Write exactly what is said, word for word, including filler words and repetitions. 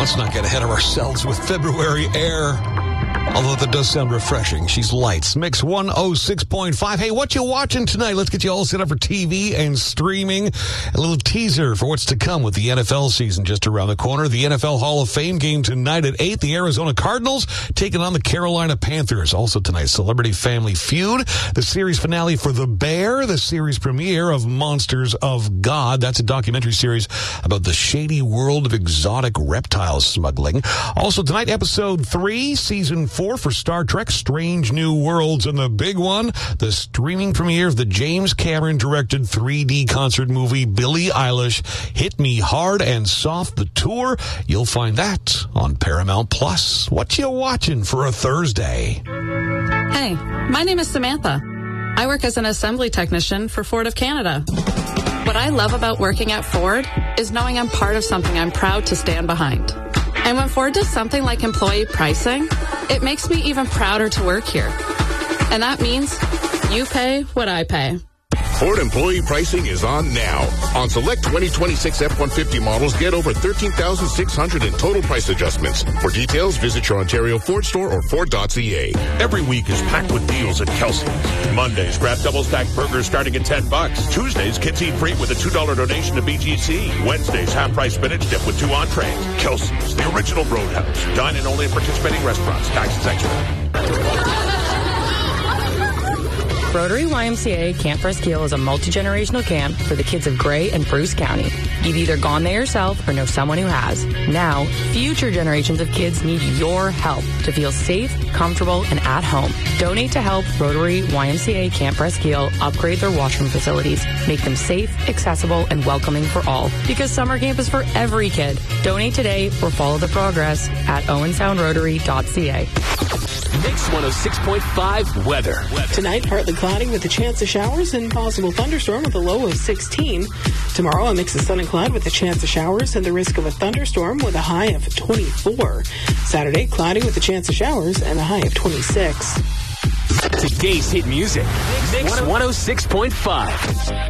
Let's not get ahead of ourselves with February air. Although that does sound refreshing. She's Lights. Mix one oh six point five. Hey, what you watching tonight? Let's get you all set up for T V and streaming. A little teaser for what's to come with the N F L season just around the corner. The N F L Hall of Fame game tonight at eight. The Arizona Cardinals taking on the Carolina Panthers. Also tonight, Celebrity Family Feud. The series finale for The Bear. The series premiere of Monsters of God. That's a documentary series about the shady world of exotic reptile smuggling. Also tonight, episode three, season four for Star Trek Strange New Worlds. And the big one, the streaming premiere of the James Cameron directed three D concert movie Billie Eilish, Hit Me Hard and Soft, the tour. You'll find that on Paramount Plus. What you watching for a Thursday? Hey, my name is Samantha. I work as an assembly technician for Ford of Canada. What I love about working at Ford is knowing I'm part of something I'm proud to stand behind. And when Ford does something like employee pricing, it makes me even prouder to work here. And that means you pay what I pay. Ford employee pricing is on now. On select twenty twenty-six F one fifty models, get over thirteen thousand six hundred in total price adjustments. For details, visit your Ontario Ford store or Ford dot C A. Every week is packed with deals at Kelsey's. Mondays, grab double-stacked burgers starting at ten bucks. Tuesdays, kids eat free with a two dollar donation to B G C. Wednesdays, half-price spinach dip with two entrees. Kelsey's, the original Roadhouse. Dine in only in participating restaurants. Taxes extra. Rotary Y M C A Camp Presqu'île is a multi-generational camp for the kids of Grey and Bruce County. You've either gone there yourself or know someone who has. Now, future generations of kids need your help to feel safe, comfortable, and at home. Donate to help Rotary Y M C A Camp Presqu'île upgrade their washroom facilities, make them safe, accessible, and welcoming for all. Because summer camp is for every kid. Donate today or follow the progress at owen sound rotary dot c a. Mix one oh six point five weather. Tonight, partly cloudy with a chance of showers and possible thunderstorm with a low of sixteen. Tomorrow, a mix of sun and cloud with a chance of showers and the risk of a thunderstorm with a high of twenty-four. Saturday, cloudy with a chance of showers and a high of twenty-six. Today's hit music. Mix one oh six point five.